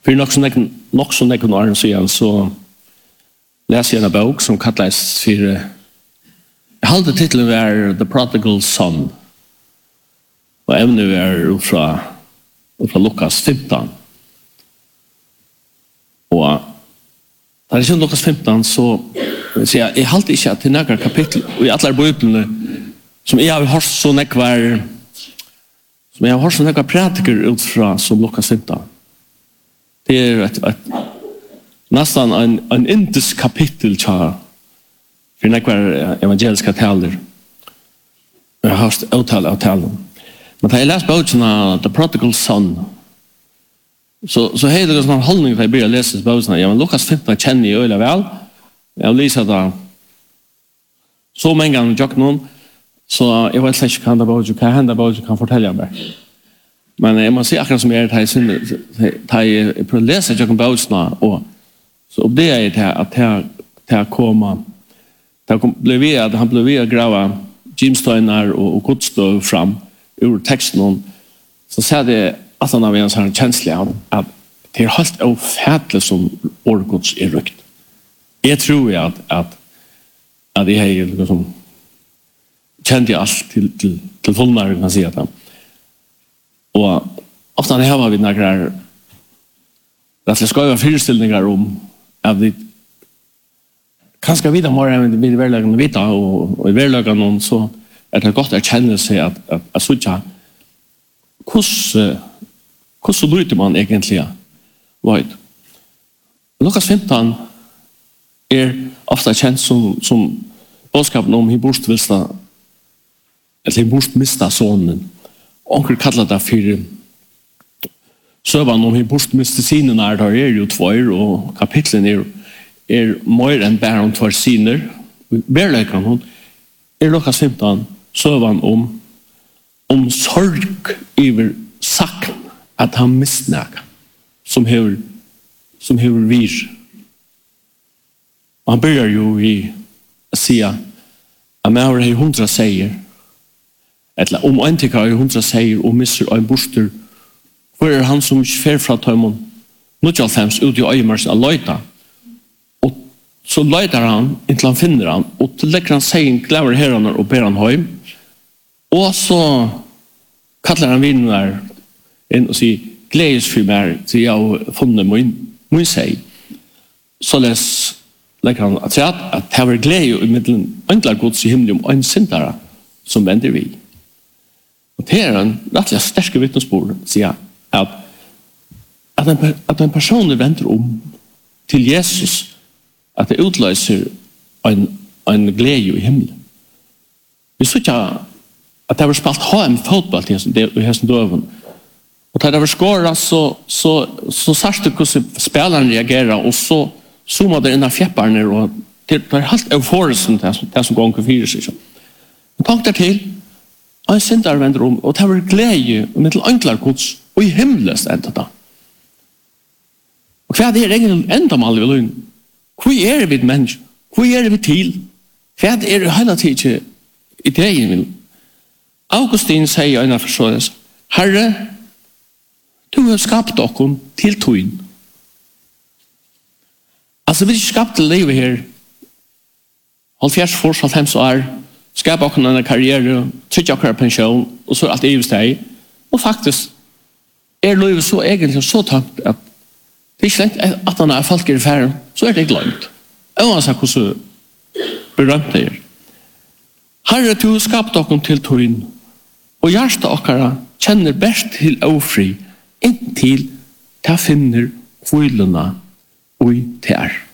för nog så några år sedan så läste jag en bok som kallas för halva titeln var The Prodigal Son. Och ämnet är från Lukas 15. Och där är inte Lukas 15 så jag halte inte att det är några kapitel i alla biblarna som jag har hört så nekvar som jag har hört så nekvar pratiker utifrån som Lukas 15. Det är nästan en indisk kapitel för nekvar evangeliska taler. Jag har hört avtalen. Men da jeg leser bøkene The Prodigal Son, så har jeg en sånn holdning for jeg begynner å lese bøkene. Ja, men Lukas 15 kjenner jeg øyelig vel. Jeg har lyst det så mange ganger jeg noen, så jeg vet ikke hva henne bøkene kan fortelle meg. Men jeg må si akkurat som jeg da jeg prøver å lese bøkene, og så oppdager jeg til å komme. Han ble ved å grave gymstøyner og godstøv fram ur texten så säger det att han har en sån känsla av att det är helt ofärdligt som orgods är rykt. Jag tror att det är liksom kände allt till fullnär kan säga det. Och ofta det har vi några att det ska vara föreställningar om att vi kanske vidare mer än vi verkligen vita och i verkligheten någon så det gott att känna sig att sådär hur lyder man egentligen vad Lukas 15 ofta känt som budskapen om hur mista sonen onkel kallar det för sövan om hur mista sinen där ju två och kapitlen är mer än bara om två siner verkligen hon Lukas 15 sövan om sorg över sakn att han missnäka som hur vir. Och han börjar ju i att säga att man har 100 säger eller om en tycker har 100 säger och missar en bostur för han som skär från tömmen något främst ut i öjmars att löjta och så löjtar han inte han finner han och till lägger han säger gläver herrarna och ber han hem och så kallar han vinnar in och säger glädjes för mig till jag funnit min säg så lägger han att säga att det var glädje i mittlen enkla gods i himlen och en syndare som vänder vi och det är en rättliga starka vittnesbord att säga att en person vänder om till Jesus att det utlöser en glädje i himlen. Vi såg att det var spalt HM fotboll i hessen döven. Och när det var skåret så särskilt hur spelaren reagerar och så zoomar det innan fjäpparna och det är helt euforiskt det som gånger fyra sig. Men tank där till en syndare vänder om och det var glädje med till enklar gods och i himles ända då. Och vad är egentligen ändamål i lön? Hur är vi människor? Hur är vi till? Vad är det hela tiden i det Augustin säger en av försådes Herre, du har skapat oss till tøyn. Alltså vi har skapat livet här 70 år skapa oss en karriär trycka oss pension och så allt evigt steg och faktiskt livet så egentligen så tamt att det är inte att han är folk i färden så är det glömt. Oavsett hur så berömt det är. Herre, du har skapat oss till tøyn. Og hjärsta okkara känner bäst till ofri inntil ta finner kvillarna och i tär.